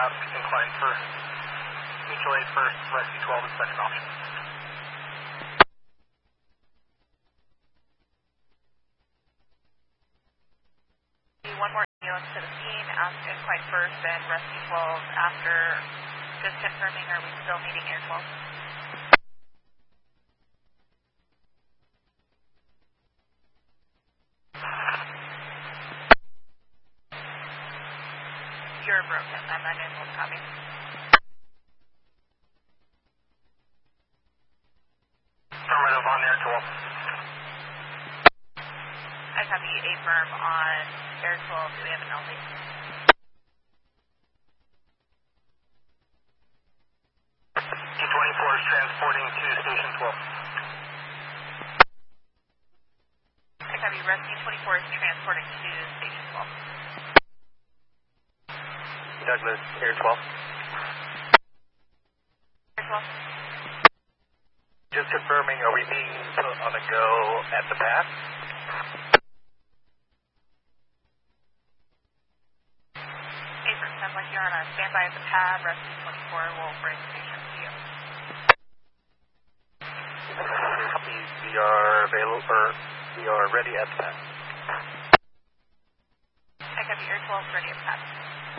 incline for mutual aid first, rescue 12 is second option. One more ambulance to the scene, ask incline first, then rescue 12 after. Just confirming, are we still needing air 12? You're broken. I'm unable to copy. Affirmative on air 12. I copy a firm on air 12. Do we have an LD? E24 is transporting to station 12. I copy rescue 24 is transporting to station 12. Douglas, air 12. Air 12. Just confirming, are we being put on a go at the pass? April, sounds like you're on a standby at the pad. Rescue 24 will bring station to you. Copy, we are available, we are ready at the pad. I copy air 12 ready at the pad.